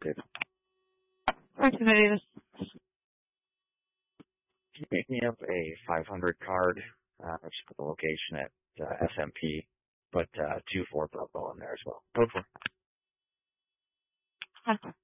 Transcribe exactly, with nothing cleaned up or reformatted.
Good. Opportunity to Can you make me up a five hundred card? Uh, just put the location at uh, S M P, but uh, two four purple in there as well. Go for it.